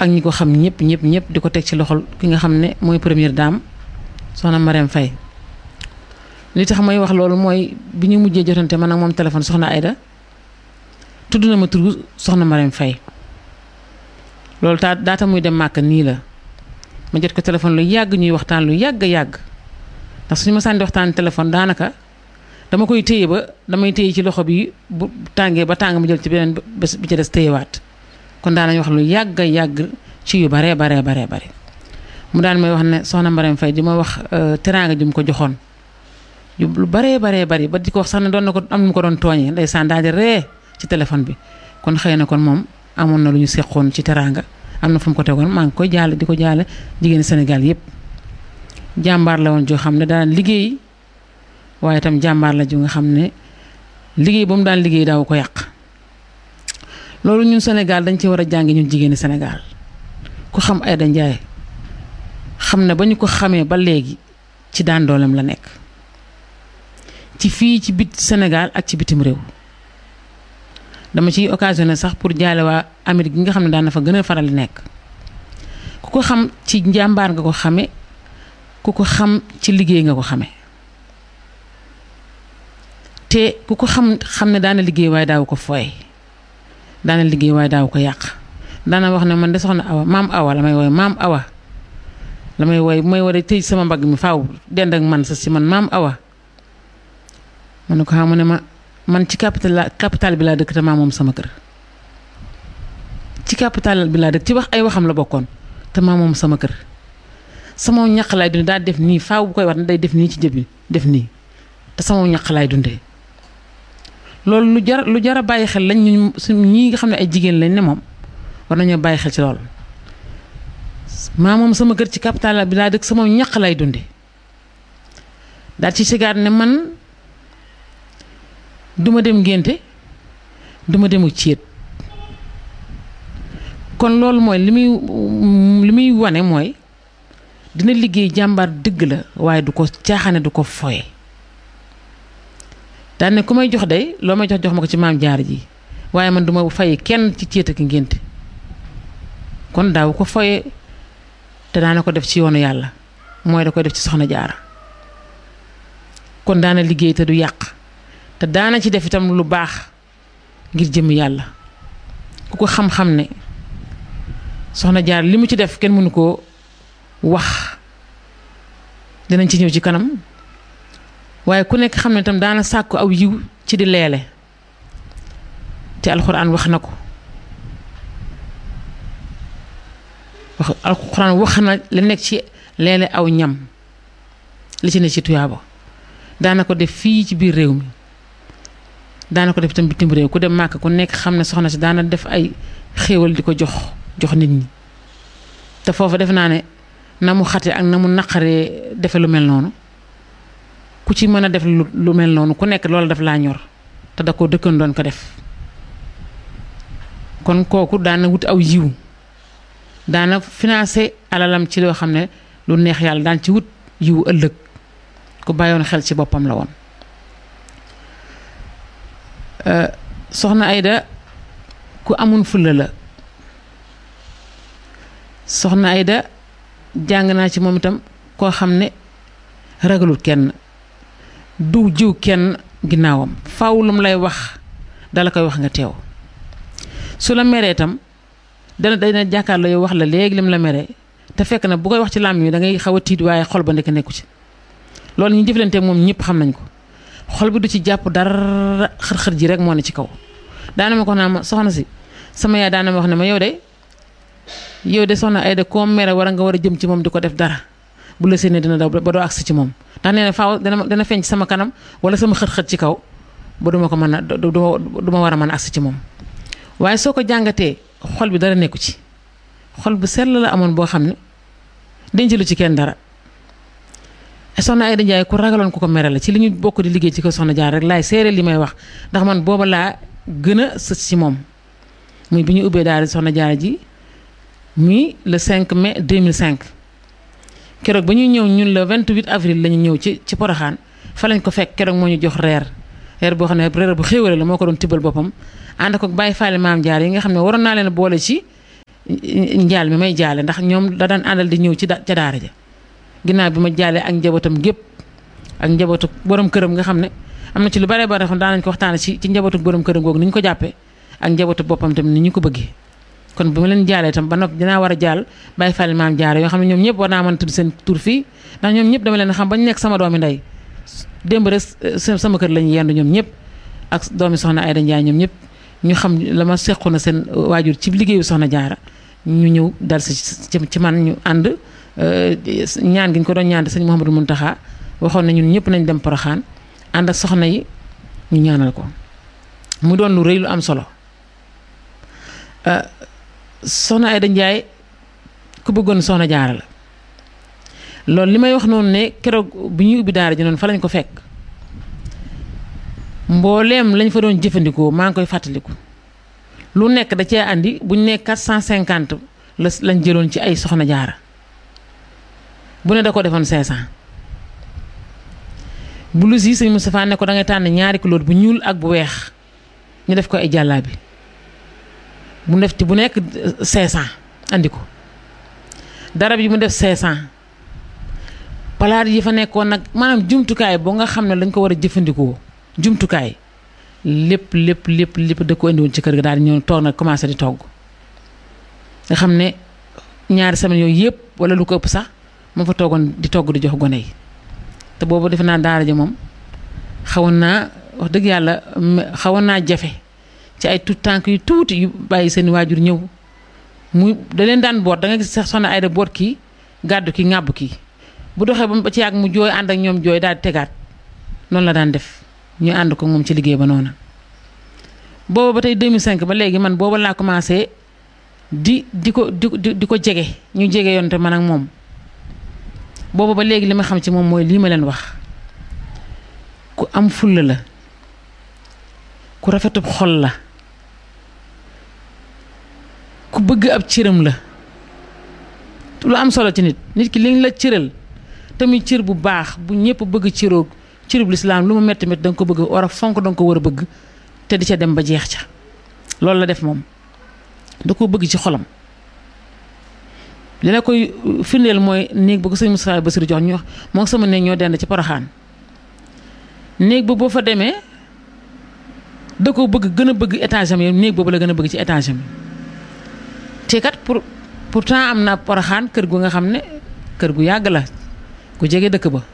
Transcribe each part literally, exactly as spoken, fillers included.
ak ñi ko xam ñëpp ñëpp ñëpp di ko teg ci loxol ki nga xam ne mooy première dame soxna Marème Faye li tax may wax loolu mooy bi ñu mujjee jotante man ak moom téléphone soxna Aïda tudd na ma tur soxna Marème Faye loolu taa daata muy dem màkk nii la ma jot ko téléphone lu yàgg ñuy waxtaan lu yàgg yàgg ndax suñu ma sànni waxtaan téléphone daanaka dama koy téye ba damay téye ci loxo bi bu tàngee ba tàng ma jël ci beneen bés bi ci des téyewaat kon daanañ wax lu yàgg yàgg ci yu baree baree baree bare mu daan may wax ne soxna Marème Faye di ma wax teraanga ju mu ko joxoon yu lu baree baree bari ba di ko wax sax ne doon na ko am nu mu ko doon tooñee ndeysaan daal di ree ci téléphone bi kon xëy na kon moom amoon na lu ñu seqoon ci teraanga am na fu mu ko tegoon maa ngi koy jaale di ko jaale jigéeni Sénégal yépp jàmbaar la woon joo xam ne daan liggéey waaye itam jàmbaar la ju nga xam ne liggéey ba mu daan liggéey daaw ko yàq loolu ñun Sénégal dañ ci war a jàngi ñun jigéeni Sénégal ku xam Aïda Ndiaye xam ne ba ñu ko xamee ba léegi ci daan dooleem la nekk ci fii ci bit Sénégal ak ci bitim réew dama ciy occasionné sax pour jaale waa Amérique gi nga xam ne daan na fa gën a faral di nekk ku ko xam ci njàmbaar nga ko xame ku ko xam ci liggéey nga ko xame te ku ko xam xam ne daana liggéey waaye daaw ko fooy daana liggéey waaye daaw ko yàq daana wax ne man de soxna Awa maam Awa la may wooy maam Awa la may wooy bu may war a tëj sama mbagg mi faaw dend ak man sa si man maam Awa ma ne ko xam ne ma man ci capital la capital bi laa dëkk te maa moom sama kër ci capital bi laa dëkk ci wax ay waxam la bokkoon te maa moom sama kër sama ñaq laay dundee daal def nii faaw bu koy wax ne day def nii ci jëbi def nii te sama ñaq laay dundee loolu lu jar lu jar a bàyyi xel lañ ñu ñii nga xam ne ay jigéen lañ ne moom war nañoo bàyyi xel ci loolu maa moom sama kër ci capital bi laa dëkk sama ñaq laay dundee daal ci sigaat ne man duma dem ngénte duma demu céet kon loolu mooy li muy li muy wane mooy dina liggéey jàmbaar dëgg la waaye du ko caaxaane du ko foye daan ne ku may jox day loo may jox jox ma ko ci maam jaar ji waaye man duma fay kenn ci céet ak ngénte kon daaw ko foye te daana ko def ci yoonu yàlla mooy da koy def ci soxna jaara kon daana liggéey te du yàq te daana ci def itam lu baax ngir jëm yàlla ku ko xam-xam ne soxna jaar li mu ci def kenn mënu koo wax dinañ ci ñëw ci kanam waaye ku nekk xam ne itam daana sàkku aw yiw ci di leele te alxuraan wax na ko wax alxuraan wax na li nekk ci leele aw ñam li ci ne ci tuyaaba daana ko def fii ci biir réew mi daana ko def itam bitim réew ku dem màkk ku nekk xam ne soxna si daana def ay xéewal di ko jox jox nit ñi te foofu def naa ne na mu xate ak na mu naqaree defe lu mel noonu ku ci mën a def lu mel noonu ku nekk loolu daf laa ñor te da ko dëkkan doon ko def kon kooku daana wut aw yiw daana financé alalam ci loo xam ne lu neex yàlla daan ci wut yiw ëllëg ku bàyyoon xel ci boppam la woon soxna Aïda ku amun fulla la soxna Aïda jàng naa ci moom itam koo xam ne ragalul kenn du jiw kenn ginnaawam faaw lu mu lay wax dala koy wax nga teew su la meree itam dana dana jàkkaarloo yow wax la léegi lim la meree te fekk na bu koy wax ci làmmiñ da ngay xaw a tiit waaye xol ba nekk nekku ci loolu ñu jëflante moom ñëpp xam nañ ko xol bi du ci jàpp dara xër-xër ji rek moo ne ci kaw daana ma ko naa ma soxna si sama yaay daana ma wax ne ma yow de yow de soxna Aïda koo mere war a nga war a jëm ci moom di ko def dara bu la séenee dina daw ba doo agsi ci moom ndax nee na faaw dana dana feeñ ci sama kanam wala sama xët-xët ci kaw ba duma ko mën a du ma war a mën a agsi ci moom waaye soo ko jàngatee xol bi dara nekku ci xol bu sell la amoon boo xam ne denc lu ci kenn dara soxna Aïda Ndiaye ku ragaloon ku ko mere la ci li ñu bokk di liggéey ci ko soxna jaar rek laay seere li may wax ndax man booba laa gën a sës ci moom muy bi ñu ubbee daal soxna jaar ji mi le cinq mai deux mille cinq keroog ba ñuy ñëw ñun le vingt-huit avril la ñu ñëw ci ci Porokhane fa lañ ko fekk keroog moo ñu jox reer reer boo xam ne reer bu xéwale la moo ko doon tibbal boppam ànd ko bàyyi faale maam jaar yi nga xam ne waroon naa leen boole ci njaal mi may jaale ndax ñoom da daan àndal di ñëw ci ca daara ja ginnaaw bi ma jaalee ak njabootam gépp ak njabootu borom këram nga xam ne am na ci lu bare bare xam daan nañ ko waxtaane ci ci njabootu borom këram googu ni ñu ko jàppee ak njabootu boppam tamit ni ñu ko bëggee kon bu ma leen jaalee tam ba noppi dinaa war a jaal Baye Fall maam jaare yoo xam ne ñoom ñëpp war naa mën a tudd seen tur fii ndax ñoom ñëpp dama leen xam ba ñu nekk sama doomi ndey démb rek sama kër lañu yendu ñoom ñëpp ak doomi soxna Ayda Ndiaye ñoom ñëpp ñu xam la ma sequ na seen waajur ci liggéeyu soxna jaara ñu ñëw dal si ci man ñu ànd ñaan gi ñu ko doon ñaan sëñ Mouhamadou Mountakha waxoon na ñun ñëpp nañ dem Porokhane ànd ak soxna yi ñu ñaanal ko mu doon lu rëy lu am solo soxna Ayda Ndiaye ku bëggoon soxna jaara la loolu li may wax noonu ne keroog bi ñuy ubbi daara ji noonu fa lañ ko fekk mbooleem lañ fa doon jëfandikoo maa ngi koy fàttaliku lu nekk da cee andi buñ ne quatre cent cinquante la lañ jëloon ci ay soxna jaara bu ne da ko defoon cinq cent blouse yi sëñ Moustapha ne ko da ngay tànn ñaari couleur bu ñuul ak bu weex ñu def ko ay jàllaabi mu def ci bu nekk cinq cent andi ko darab yi mu def cinq cent palaat yi fa nekkoon nag maanaam jumtukaay boo nga xam ne lañ ko war a jëfandikoo jumtukaay lépp lépp lépp lépp da ko indiwoon ci kër ga daal di ñëw toog nag commencé di togg nga xam ne ñaari semaine yooyu yëpp wala lu ko ëpp sax moo fa toogoon di togg di jox gone yi te boobu defe naa daara ja moom xawoon naa wax dëgg yàlla xawoon naa jafe ci ay tout tànk yu tuuti yu bàyyi seen waajur ñëw muy da leen daan boot da nga gis sax soxna Ayda boot kii gàddu kii ŋàbb kii bu doxee ba ci yàgg mu jooy ànd ak ñoom jooy daal di tegaat noonu la daan def ñu ànd ko moom ci liggéey ba noonu booba ba tey deux mille cinq ba léegi man booba laa commencé di di ko di di ko jege ñu jege yoon te man ak moom booba ba léegi li ma xam ci moom mooy lii ma leen wax ku am fulla la ku rafetub xol la ku bëgg ab cëram la lu am solo ci nit nit ki liñ la cëral tamit cër bu baax bu ñëpp bëgg cëroog cërub lislaam lu mu metti metti da nga ko bëgg war a fonk da nga ko war a bëgg te di ca dem ba jeex ca loolu la def moom da ko bëgg ci xolam li la koy firndeel mooy néeg ba ko sëñ Moustapha Bassirou jox ñu wax moo sama néeg ñoo dend ci Porokhane néeg ba boo fa demee da ko bëgg gën a bëgg étage am néeg boobu la gën a bëgg ci étage am te kat pour pourtant am na Porokhane kër gu nga xam ne kër gu yàgg la ku jege dëkk ba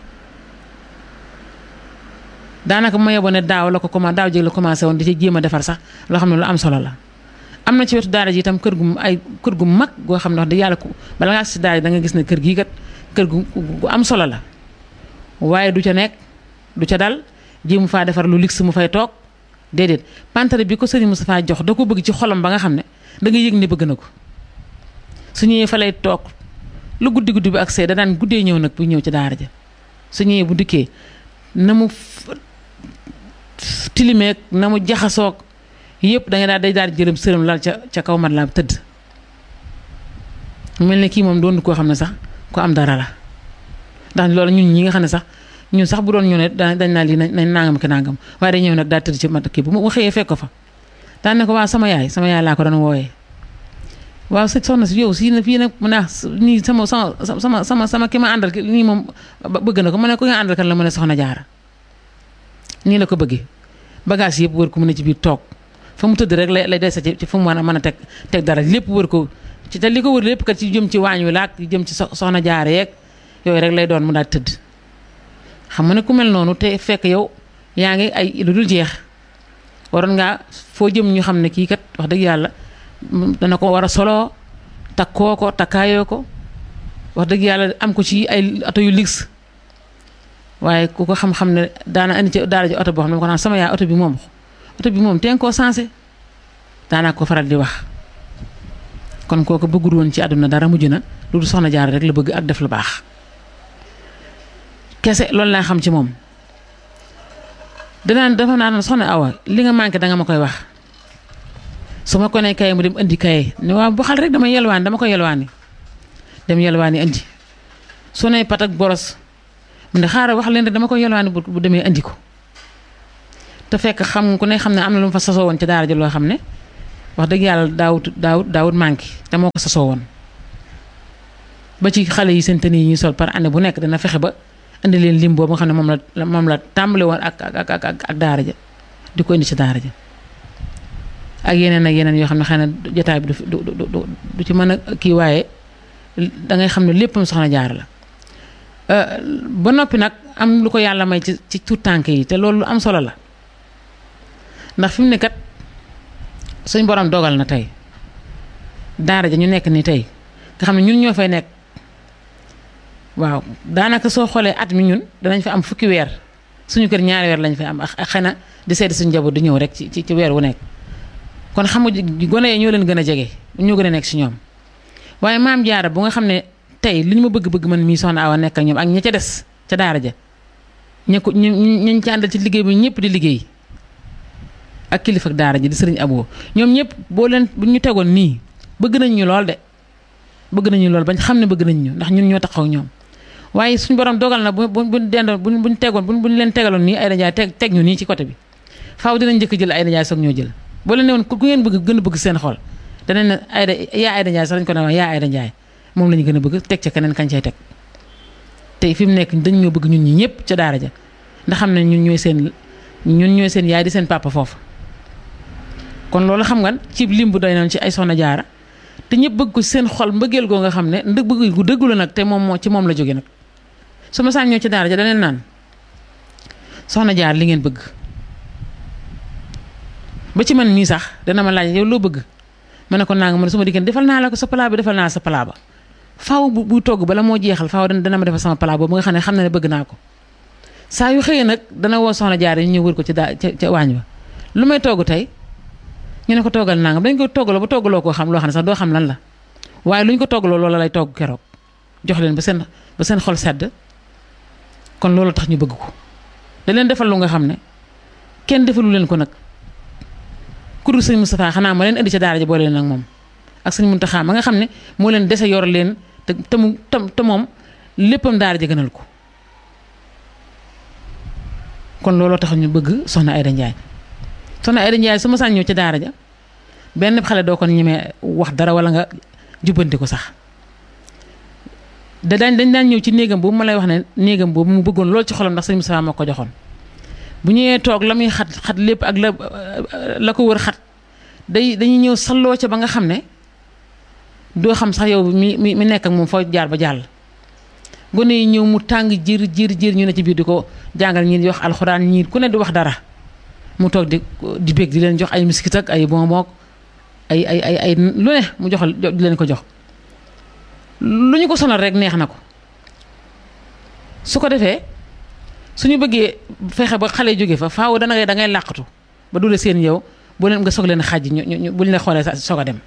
daanaka ma yeboo ne daaw la ko commencé daaw jéeg la commencé woon di ci jéem a defar sax loo xam ne lu am solo la am na ci wetu daara ji itam kër gu ay kër gu mag goo xam ne wax dëgg yàlla ku bala ngaa si daara ji da nga gis ne kër gii kat kër gu gu am solo la waaye du ca nekk du ca dal jéemu faa defar lu luxe mu fay toog déedéet pantare bi ko sëriñ Moustapha jox da ko bëgg ci xolam ba nga xam ne da nga yëg ne bëgg na ko su ñëwee fa lay toog lu guddi guddi bi ak see da daan guddee ñëw nag bu ñëw ci daara ja su ñëwee bu dikkee na mu tilimeeg na mu jaxasoog yëpp da nga daal day daal di jërëm sërëm lal ca ca kaw mat la tëdd mel ne kii moom doon koo xam ne sax ko am dara la ndax loolu ñun ñi nga xam ne sax ñun sax bu doon ñëw ne dañ naa lii nañ nangam ki nangam waaye day ñëw nag daal tëdd ci mat kii bu ma xëyee fekk ko fa daan ne ko waaw sama yaay sama yaay laa ko doon wooyee waaw sëñ soxna si yow si na fii nag mu ne nii sama sama sama sama sama ki ma àndal nii moom bëgg na ko mu ne ko nga àndal kan la mu ne soxna jaara nii la ko bëggee bagage yëpp wër ko mu ne ci biir toog fa mu tëdd rek lay lay des ci fa mu mën a mën a teg teg dara lépp wër ko ci te li ko wër lépp kat ci jëm ci waañ wi laak jëm ci soxna jaara yeeg yooyu rek lay doon mu daal tëdd xam nga ne ku mel noonu te fekk yow yaa ngi ay lu dul jeex waroon ngaa foo jëm ñu xam ne kii kat wax dëgg yàlla dana ko war a solo takkoo ko takkaayoo ko wax dëgg yàlla am ko ci ay oto yu luxe waaye ku ko xam-xam ne daana indi ci daara ji oto boo xam ne ko naan sama yaay oto bi moom oto bi moom teen koo sensé daanaa ko faral di wax kon kooku bëggul woon ci àdduna dara mujj na lu du soxna jaar rek la bëgg ak def lu baax kese loolu laa xam ci moom danaan dafa naan soxna Awa li nga manqué danga ma koy wax su ma ko nee kaye mu dem indi kaye ne waaw bu xal rek dama yelwaani dama ko yelwaani dem yelwaani indi su ne pat ak boros mu ne xaaral wax leen rek dama ko yelwaani bu demee indi ko te fekk xam ku ne xam ne am na lu mu fa sasoo woon ci daara ji loo xam ne wax dëgg yàlla daawut daawut daawut manqué te moo ko sasoo woon ba ci xale yi seen tenue yi ñuy sol par année bu nekk dana fexe ba indi leen lim boobu nga xam ne moom la moom la tàmbale woon ak ak ak ak ak daara ja di ko indi ci daara ja ak yeneen ak yeneen yoo xam ne xëy na jotaay bi du du du du ci mën a kii waaye da ngay xam ne léppam soxna Jaara la ba noppi nag am lu ko yàlla may ci ci tuut tànk yi te loolu lu am solo la ndax fi mu ne kat suñ borom dogal na tey daara ja ñu nekk ni tey nga xam ne ñun ñoo fay nekk waaw daanaka soo xoolee at mi ñun danañ fa am fukki weer suñu kër ñaari weer lañ fay am ak xëy na di seeti suñu njaboot di ñëw rek ci ci weer wu nekk kon xam nga gone yi ñoo leen gën a jege ñoo gën a nekk ci ñoom waaye maam Jaara bu nga xam ne tey li ñu ma bëgg-bëgg man mii soxna Awa nekk ak ñoom ak ña ca des ca daara ja ña ko ñu ñu ci àndal ci liggéey bi ñëpp di liggéey ak kilifa ak daara ji di sëriñ Abo ñoom ñëpp boo leen bu ñu tegoon nii bëgg nañ ñu lool de bëgg nañu lool bañ xam ne bëgg nañ ñu ndax ñun ñoo taxaw ñoom waaye suñu borom dogal na bu bu bu dendoon bu buñ tegoon bu buñ leen tegaloon nii Aïda Ndiaye teg teg ñu nii ci côté bi faaw dinañ njëkk jël Aïda Ndiaye soog ñoo jël boo leen ne woon ku ngeen bëgg gën a bëgg seen xol danañ ne Aïda yaa Aïda Ndiaye sax lañ ko ne wax yaa Aïda Ndiaye moom la ñu gën a bëgg teg ca keneen kañ cay teg tey fi mu nekk dañ ñoo bëgg ñun ñi ñëpp ca daara ja ndax xam ne ñun ñooy seen ñun ñooy seen yaay di seen papa foofu kon loolu xam nga ci lim bu doy noonu ci ay soxna Jaara te ñëpp bëgg ko seen xol mbëggeel goo nga xam ne ndëg bëgg gu dëggu la nag te moom moo ci moom la jóge nag su ma saan ñëw ci daara ja daneen naan soxna Jaara li ngeen bëgg ba ci man mii sax dana ma laaj yow loo bëgg ma ne ko naa nga ma ne su ma diggante defal naa la ko sa palaa bi defal naa la sa palaa ba faaw bu bu togg bala moo jeexal faaw dana ma defal sama palaa boobu nga xam ne xam na ne bëgg naa ko saa yu xëyee nag dana woo soxna Jaara ñu ñëw wër ko ci daa ca ca waañ ba lu may togg tey ñu ne ko toggal naa nga dañ ko toggaloo ba toggaloo koo xam loo xam ne sax doo xam lan la waaye lu ñu ko toggaloo loola lay togg keroog jox leen ba seen ba seen xol sedd kon loolu tax ñu bëgg ko da leen defal lu nga xam ne kenn defalu leen ko nag ku dul sëñ Moustapha xanaa ma leen indi ca daara ja boole leen ak moom ak sëñ Muntaxa ma nga xam ne moo leen dese yor leen te te mu te moom léppam daara ja gënal ko kon looloo tax ñu bëgg soxna Aïda Ndiaye soxna Aïda Ndiaye su ma saan ñëw ca daara ja benn xale doo ko ñemee wax dara wala nga jubbanti ko sax da daañ dañ daan ñëw ci néegam boobu ma lay wax ne néegam boobu mu bëggoon lool ci xolam ndax sëñ Moustapha moo ko joxoon bu ñëwee toog la muy xat xat lépp ak la la ko wër xat day dañuy ñëw salloo ca ba nga xam ne doo xam sax yow mi mi mi nekk ak moom foo jaar ba jàll gone yi ñëw mu tàng jër jër jër ñu ne ci biir di ko jàngal ñii di wax alxuraan ñii ku ne di wax dara mu toog di di bég di leen jox ay miskit ak ay bonbon ay ay ay ay lu ne mu joxal di leen ko jox lu ñu ko sonal rek neex na ko su ko defee suñu bëggee fexe ba xale jóge fa faaw dana ngay da ngay làqatu ba dule seen yow bu leen nga soog leen xàjj ñu ñu buñ la xoolee sa soog a dem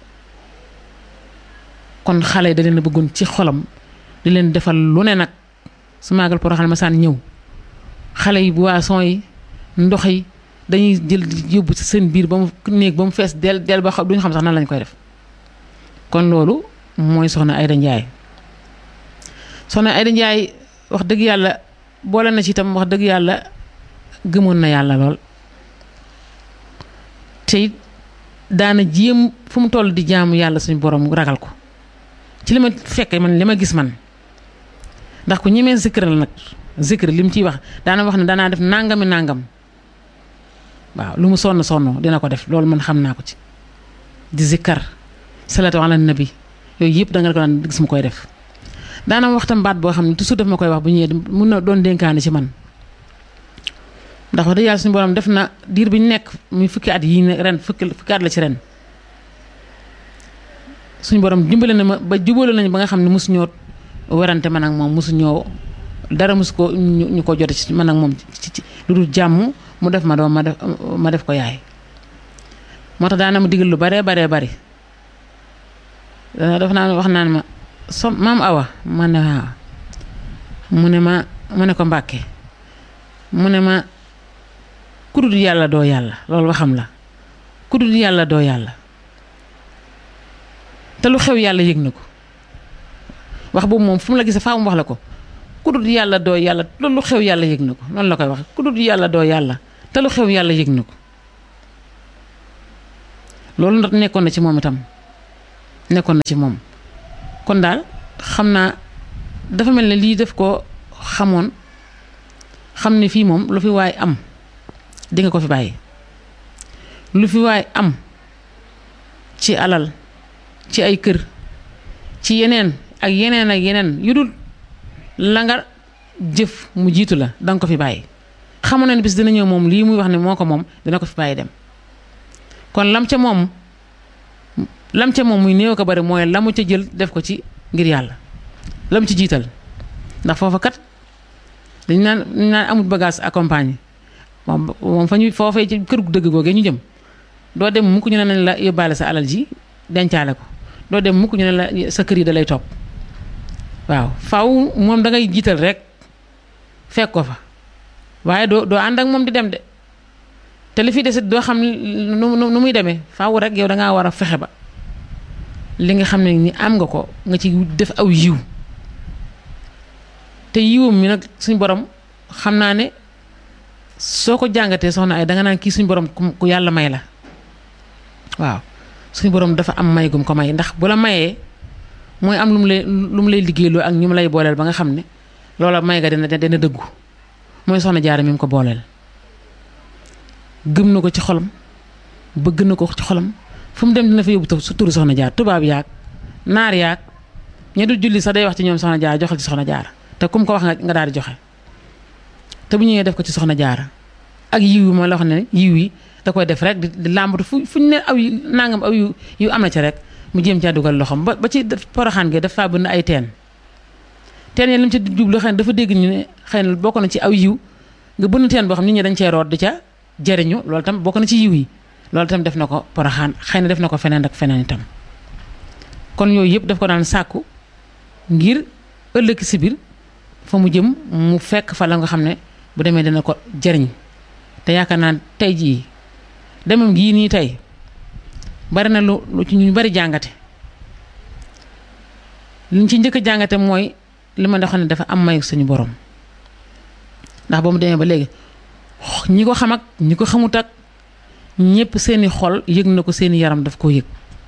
kon xale yi da leen a bëggoon ci xolam di leen defal lu ne nag su maagal Porokhane ma saan ñëw xale yi boisson yi ndox yi dañuy jël yóbbu ci seen biir ba mu néeg ba mu fees del del ba xam duñu xam sax nan lañ koy def kon loolu mooy soxna Aïda Ndiaye soxna Aïda Ndiaye wax dëgg yàlla boole na ci itam wax dëgg yàlla gëmoon na yàlla lool te it daana jéem fu mu toll di jaamu yàlla suñu borom ragal ko ci li ma fekkee man li ma gis man ndax ku ñemee zikr la nag zikr li mu ciy wax daana wax ne danaa def nangami nangam waaw lu mu sonn sonn dina ko def loolu man xam naa ko ci di zikkar salatu ala nabi yooyu yëpp da nga ko daan gis mu koy def daana waxtam baat boo xam ne toujours daf ma koy wax bu ñëwee mun na doon dénkaane ci man ndax wax dëgg yàlla suñu borom def na diir bi ñu nekk muy fukki at yii ne ren fukki fukki at la ci ren suñu borom dimbale na ma ba jubale nañu ba nga xam ne mosu ñoo werante man ak moom mosu ñoo dara mosu ko ñu ko jote ci man ak moom ci ci lu dul jàmm mu def ma doom ma def ma def ko yaay moo tax daana ma digal lu baree baree bari daf naa wax naan ma so maam Awa ma ne waaw mu ne ma mu ne ko Mbàkke mu ne ma ku dul yàlla doo yàlla loolu waxam la ku dul yàlla doo yàlla te lu xew yàlla yëg na ko wax boobu moom fu mu la gisee faa mu wax la ko ku dul yàlla doo yàlla loolu lu xew yàlla yëg na ko noonu la koy wax ku dul yàlla doo yàlla te lu xew yàlla yëg na ko loolu ndax nekkoon na ci moom itam nekkoon na ci moom kon daal xam naa dafa mel ne lii def ko xamoon xam ne fii moom lu fi waay am di nga ko fi bàyyi lu fi waay am ci alal ci ay kër ci yeneen ak yeneen ak yeneen yu dul la nga jëf mu jiitu la danga ko fi bàyyi xamoon na ne bis dina ñëw moom lii muy wax ne moo ko moom dina ko fi bàyyi dem kon lam ca moom lam ca moom muy néew ko bari mooy la mu ca jël def ko ci ngir yàlla lam ci jiital ndax foofa kat dañ naan dañ naan amul bagage accompagné moom moom fa ñu foofee ci kër gu dëgg googee ñu jëm doo dem mukk ñu ne nañ la yóbbaale sa alal ji dencaale ko doo dem mukk ñu ne la sa kër yi da lay topp waaw faw moom da ngay jiital rek fekk ko fa waaye doo doo ànd ak moom di dem de te li fi desit doo xam nu nu muy demee faaw rek yow da ngaa war a fexe ba li nga xam ne ni am nga ko nga ci def aw yiw te yiwam mi nag suñ borom xam naa ne soo ko jàngatee soxna ay danga naan kii suñ borom ku yàlla may la waaw suñ borom dafa am may gum ko may ndax bu la mayee mooy am lu mu lay lu mu lay liggéeyloo ak ñu mu lay booleel ba nga xam ne loola may ga dina dina dëggu mooy soxna Jaara mi mu ko booleel gëm na ko ci xolam bëgg na ko ci xolam fu mu dem dina fa yóbbu su turu soxna Jaara tubaab yaag naar yaag ña du julli sax day wax ci ñoom soxna Jaara joxal ci soxna Jaara te kum ko wax nga nga daal di joxe te bu ñëwee def ko ci soxna Jaara ak yiw yi ma la wax ne yiw yi da koy def rek di làmbatu fu fu ñu ne aw yu nangam aw yu yu am na ci rek mu jéem caa dugal loxoom ba ba ci Poroxaan gi dafa bëgg ay teen teen yi li mu ci jublu xëy na dafa dégg ñu ne xëy na bokk na ci aw yiw nga bënn teen boo xam nit ñi dañ cee root di ca jëriñu loolu tam bokk na ci yiw yi loolu tam def na ko Poroxaan xëy na def na ko feneen ak feneen itam kon yooyu yëpp daf ko daan sàkku ngir ëllëg si biir fa mu jëm mu fekk fa la nga xam ne bu demee dina ko jëriñ te yaakaar naa tey jii demam gii nii tey bari na lu lu ci ñu bari jàngate liñ ci njëkk a jàngate mooy li ma doon ne dafa am mayu suñu borom ndax ba mu demee ba léegi ñi ko xam ak ñi ko xamut ak ñëpp seeni xol yëg na ko seeni yaram daf koo yëg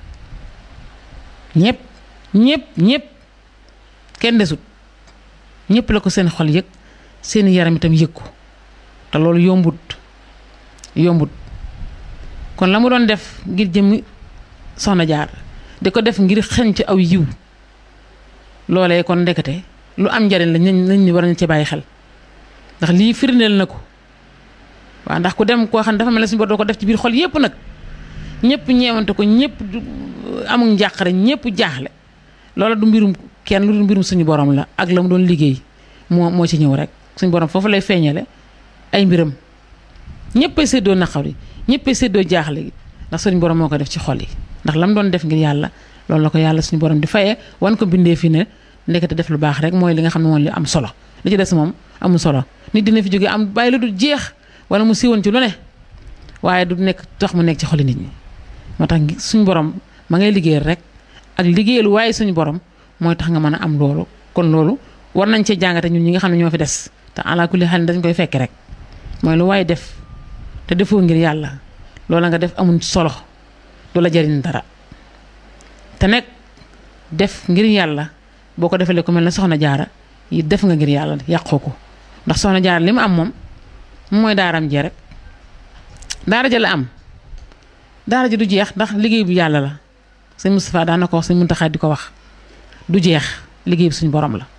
ñëpp ñëpp ñëpp kenn desut ñëpp la ko seen xol yëg seeni yaram itam yëg ko te loolu yombut yombut kon la mu doon def ngir jëmmi soxna Jaara di ko def ngir xeñ ci aw yiw loolee kon ndekete lu am njariñ la nañ ni war nañ ci bàyyi xel ndax lii firndeel na ko waaw ndax ku dem koo xam ne dafa mel ne suñu bor doo ko def ci biir xol yépp nag ñëpp ñeewante ko ñëpp amul njàqare ñëpp jaaxle loola du mbirum kenn lu du mbirum suñu borom la ak la mu doon liggéey moo moo ci ñëw rek suñu borom foofu lay feeñale ay mbiram ñëpp ay séddoo naqar yi ñëpp ay séddoo jaaxle gi ndax suñu borom moo ko def ci xol yi ndax la mu doon def ngir yàlla loolu la ko yàlla suñu borom di fayee wan ko bindee fi ne ndekete def lu baax rek mooy li nga xam ne moom li am solo li ci des moom amul solo nit dina fi jóge am bàyyi lu du jeex wala mu siiwoon ci lu ne waaye du nekk tax mu nekk ci xoli nit ñi moo tax suñu borom ma ngay liggéeyal rek ak liggéeyal waaye suñu borom mooy tax nga mën a am loolu kon loolu war nañ cee jàngate ñun ñi nga xam ne ñoo fi des te ala kulli xel dañ koy fekk rek mooy lu waaye def te defoo ngir yàlla loola nga def amul solo du la jariñ dara te nekk def ngir yàlla boo ko defalee ku mel ne soxna Jaara yi def nga ngir yàlla yàqoo ko ndax soxna Jaara li mu am moom mooy daaram jee rek daara ja la am daara ji du jeex ndax liggéey bu yàlla la sëñ Moustapha daan na ko wax sëñ Muntaxa di ko wax du jeex liggéey bi suñu borom la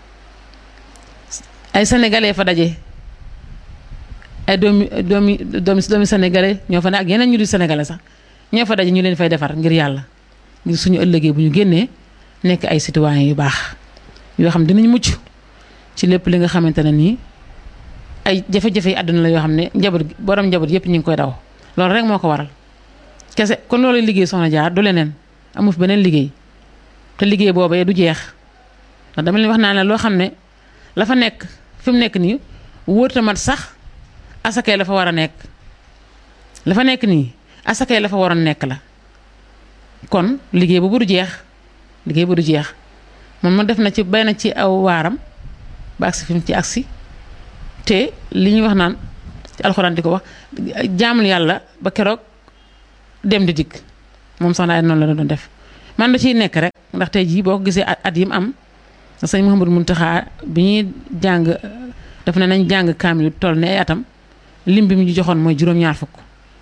ay sénégalais fa daje ay doomi doomi doomi doomi sénégalais ñoo fa ne ak yeneen ñu di sénégalais sax ñoo fa daje ñu leen fay defar ngir yàlla ngir suñu ëllëgee bu ñu génnee nekk ay citoyens yu baax yoo xam dinañ mucc ci lépp li nga xamante ne nii ay jafe-jafe yi àdduna la yoo xam ne njaboot borom njaboot yëpp ñu ngi koy daw loolu rek moo ko waral kese kon loolu liggéey soxna Jaara du leneen amu fi beneen liggéey te liggéey boobee du jeex ndax dama leen wax naa ne loo xam ne la fa nekk fi mu nekk nii wóorta mat sax asakay la fa war a nekk la fa nekk nii asakay la fa waroon nekk la kon liggéey boobu du jeex liggéey bu du jeex moom ma def na ci bay na ci aw waaram ba agsi fi mu ci agsi te li ñuy wax naan ci alxuraan di ko wax jaamul yàlla ba keroog dem di dikk moom soxna ay noonu la doon def man da ciy nekk rek ndax tey jii boo ko gisee at yi mu am sëñ Mouhamadou Mountakha bi ñuy jàng daf ne nañ jàng kaamil toll ne ay atam lim bi mu ñu joxoon mooy juróom-ñaar fukk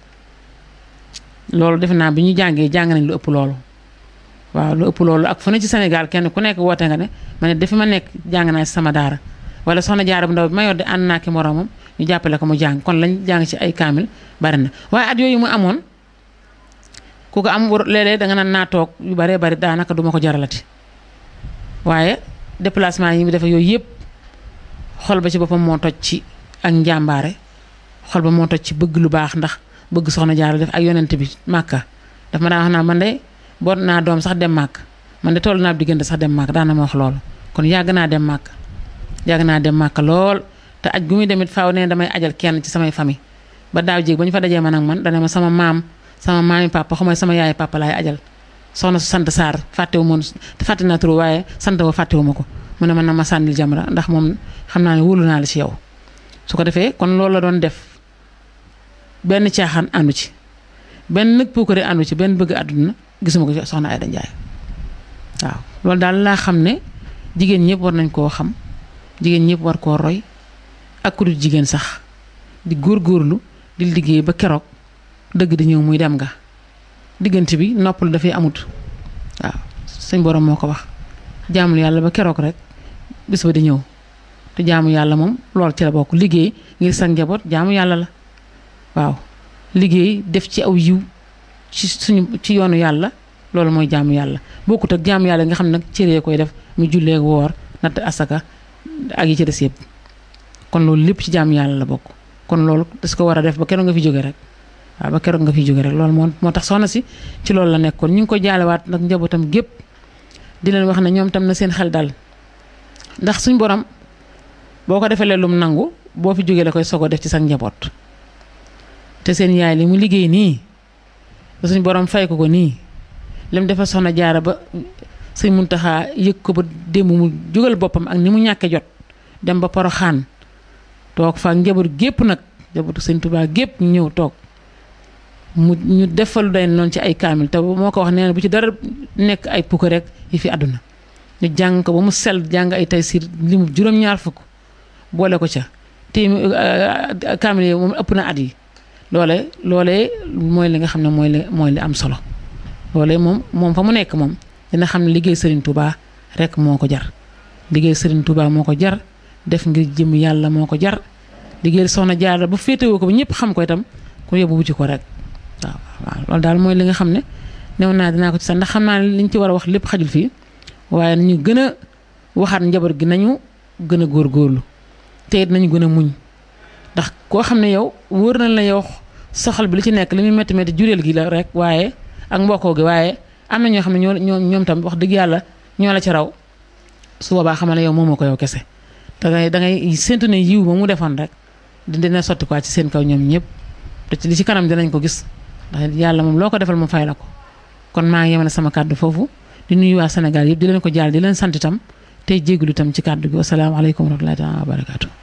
loolu defe naa bi ñu jàngee jàng nañ lu ëpp loolu waaw lu ëpp loolu ak fu ne ci Sénégal kenn ku nekk woote nga ne ma ne dafi ma nekk jàng naa ci sama daara wala soxna jaara bu ndaw bi ma yor di ànd naa ki moroomam ñu jàppale ko mu jàng kon lañ jàng ci ay kaamil bari na waaye at yooyu mu amoon ku ko am war léeg-léeg da nga naan naa toog yu baree bari daanaka duma ko jaralati waaye déplacement yi mu defee yooyu yëpp xol ba ci boppam moo toj ci ak njàmbaare xol ba moo toj ci bëgg lu baax ndax bëgg soxna jaara def ak yonent bi màkka daf ma daan wax naa man de boot naa doom sax dem màkk man de toll naa diggante sax dem màkk daana ma wax loolu kon yàgg naa dem màkk yàgg naa dem màkk lool te aj gu muy demit faaw ne damay ajal kenn ci samay famille ba daaw jéeg ba ñu fa dajee man ak man dana ma sama maam sama maami papa xamay sama yaay papa laay ajal soxna su sant Sarr fàttewu moon fàtte naa turu waaye sant wa fàttewu ma ko mu ne man na ma sànnil Jamra ndax moom xam naa ne wóolu naa la ci yow su ko defee kon loolu la doon def benn caaxaan àndu ci benn nag puukare àndu ci benn bëgg àdduna gisuma ko soxna Aïda Ndiaye waaw loolu daal laa xam ne jigéen ñëpp war nañ koo xam jigéen ñëpp war koo roy ak ku dul jigéen sax di góorgóorlu di liggéey ba keroog dëgg di ñëw muy dem nga diggante bi noppal dafay amut waaw suñ borom moo ko wax jaamul yàlla ba keroog rek bis ba di ñëw te jaamu yàlla moom lool ci la bokk liggéey ngir sa njaboot jaamu yàlla la waaw liggéey def ci aw yiw ci suñu ci yoonu yàlla loolu mooy jaamu yàlla bokkut ak jaamu yàlla nga xam ne nag cëree koy def mu jullee woor natt asaka ak yi ci des yëpp kon loolu lépp ci jaamu yàlla la bokk kon loolu das ko war a def ba keroog nga fi jóge rek waaw ba keroog nga fi jóge rek loolu moo moo tax soxna si ci loolu la nekkoon ñu ngi ko jaalewaat nag njabootam gépp di leen wax ne ñoom tam na seen xel dal ndax suñ borom boo ko defee lum nangu boo fi jógee la koy sogo def ci sa njaboot te seen yaay li mu liggéey nii ba suñ borom fay ko ko nii lim dafa soxna jaara ba sëñ Muntaxa yëg ko ba démb mu jógal boppam ak ni mu ñàkke jot dem ba Poroxaan toog fa njaboot gépp nag njabootu sëñ Tuubaa gépp ñu ñëw toog mu ñu defal day noonu ci ay kaamil te moo ko wax nee na bu ci dara nekk ay pukk rek yi fi àdduna ñu jàng ko ba mu sell jàng ay taysiir li mu juróom-ñaar fukk boole ko ca te kaamil yi moom ëpp na at yi loole loolee mooy li nga xam ne mooy li mooy li am solo loolee moom moom fa mu nekk moom dina xam ne liggéey Serigne Touba rek moo ko jar liggéey Serigne Touba moo ko jar def ngir jëm yàlla moo ko jar liggéey soxna Jaara ba féetewoo ko ba ñëpp xam ko itam ku yóbbu wuti ko rek waaw waaw loolu daal mooy li nga xam ne new naa dinaa ko ci sax ndax xam naa ne liñ ci war a wax lépp xajul fii waaye nañu gën a waxaat njaboot gi nañu gën a góorgóorlu te it nañu gën a muñ ndax koo xam ne yow wóor na la yow soxal bi li ci nekk li muy métti métti jureel gi la rek waaye ak mbokkoo gi waaye am na ñoo xam ne ñoo ñoo ñoom tam wax dëgg yàlla ñoo la ci raw su boobaa xamal ne yow moomoo ko yow kese da ngay da ngay séntu ne yiw ba mu defoon rek dina sotti quoi ci seen kaw ñoom ñëpp te ci li ci kanam dinañ ko gis ndax yàlla moom loo ko defal mu fay la ko kon maa ngi yemale sama kàddu foofu di nuyu waa Sénégal yëpp di leen ko jaal di leen sant itam tey jégalu itam ci kàddu gi wasalaamaaleykum wa rahmatullahi wa barakaatu.